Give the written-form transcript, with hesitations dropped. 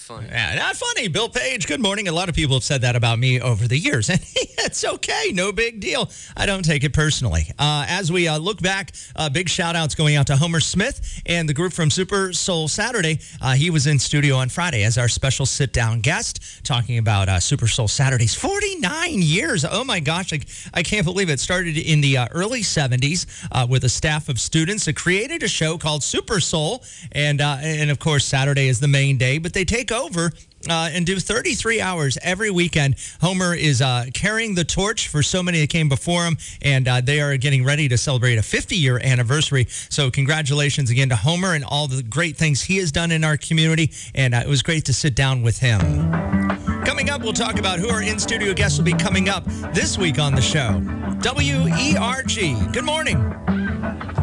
funny. Yeah, not funny. Bill Page, good morning. A lot of people have said that about me over the years, and it's okay. No big deal. I don't take it personally. As we look back, big shout-outs going out to Homer Smith and the group from Super Soul Saturday. He was in studio on Friday as our special sit-down guest, talking about Super Soul Saturdays. 49 years. Oh, my gosh. I can't believe it. Started in the early 70s with a staff of students that created a show called Super Soul, and of course, Saturday is the main day, but they take over and do 33 hours every weekend. Homer is carrying the torch for so many that came before him, and they are getting ready to celebrate a 50-year anniversary. So congratulations again to Homer and all the great things he has done in our community, and it was great to sit down with him. Coming up, we'll talk about who our in-studio guests will be coming up this week on the show. WERG, good morning.